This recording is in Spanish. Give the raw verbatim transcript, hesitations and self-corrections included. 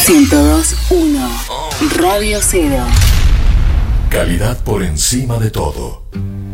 ciento dos punto uno Radio Cero. Calidad por encima de todo.